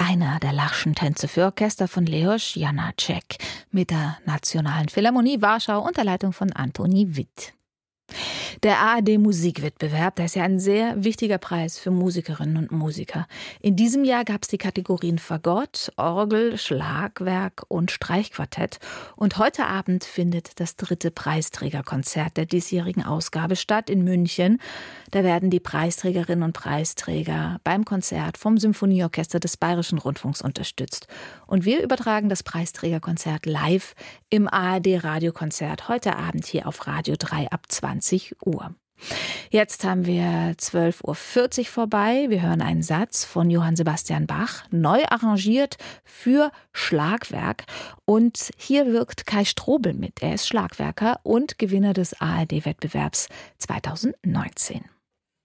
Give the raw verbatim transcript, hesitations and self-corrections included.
einer der Lachschen Tänze für Orchester von Leos Janáček mit der Nationalen Philharmonie Warschau unter Leitung von Antoni Witt. Der A R D-Musikwettbewerb, das ist ja ein sehr wichtiger Preis für Musikerinnen und Musiker. In diesem Jahr gab es die Kategorien Fagott, Orgel, Schlagwerk und Streichquartett. Und heute Abend findet das dritte Preisträgerkonzert der diesjährigen Ausgabe statt in München. Da werden die Preisträgerinnen und Preisträger beim Konzert vom Symphonieorchester des Bayerischen Rundfunks unterstützt. Und wir übertragen das Preisträgerkonzert live im A R D-Radiokonzert heute Abend hier auf Radio drei ab zwanzig Uhr. Jetzt haben wir zwölf Uhr vierzig vorbei. Wir hören einen Satz von Johann Sebastian Bach, neu arrangiert für Schlagwerk. Und hier wirkt Kai Strobel mit. Er ist Schlagwerker und Gewinner des A R D-Wettbewerbs zweitausendneunzehn.